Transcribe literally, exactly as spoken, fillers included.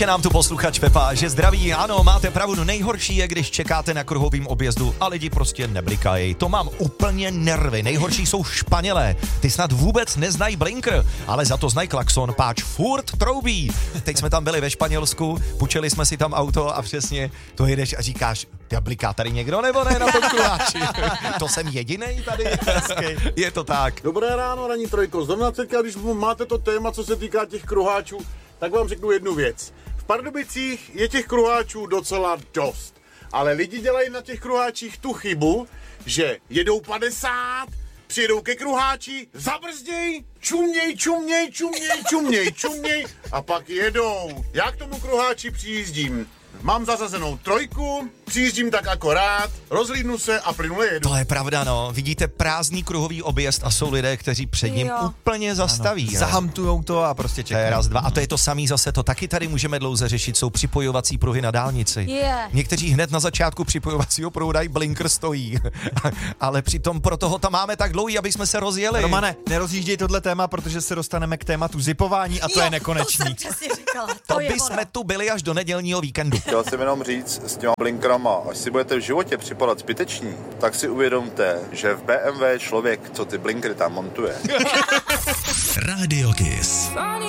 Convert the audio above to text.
Píše nám tu posluchač Pepa, že zdraví, ano, máte pravdu, nejhorší je, když čekáte na kruhovým objezdu a lidi prostě neblikají. To mám úplně nervy, nejhorší jsou Španělé, ty snad vůbec neznají blinker, ale za to znají klakson, páč furt troubí. Teď jsme tam byli ve Španělsku, půjčili jsme si tam auto a přesně to jedeš a říkáš, ty bliká tady někdo nebo ne na tom kruháči? To jsem jedinej tady? Je to tak. Dobré ráno, ranní trojko. Zrovna teďka, když máte to téma, co se týká těch kruháčů, tak vám řeknu jednu věc. V Pardubicích je těch kruháčů docela dost, ale lidi dělají na těch kruháčích tu chybu, že jedou padesát, přijedou ke kruháči, zabrzděj, čuměj, čuměj, čuměj, čuměj, čuměj a pak jedou. Já k tomu kruháči přijíždím. Mám zařazenou trojku, přijíždím tak akorát, rozhlídnu se a plynule jedu. To je pravda, no. Vidíte prázdný kruhový objezd a jsou lidé, kteří před ním jo. úplně zastaví. Ano. Zahamtujou to a prostě čekají. Raz, dva. A to je to samý zase, to taky tady můžeme dlouze řešit, jsou připojovací pruhy na dálnici. Yeah. Někteří hned na začátku připojovacího pruhu dají blinker stojí, ale přitom pro toho tam máme tak dlouhý, aby jsme se rozjeli. Romane, nerozjížděj tohle téma, protože se dostaneme k tématu zipování a to jo, je nekonečný. To jsem přesně říkala. To, to by jsme tu byli až do nedělního víkendu. Chtěl jsem jenom říct s těma blinkrama, až si budete v životě připadat zbyteční, tak si uvědomte, že v bé em vé je člověk, co ty blinkry tam montuje. Radio Kiss.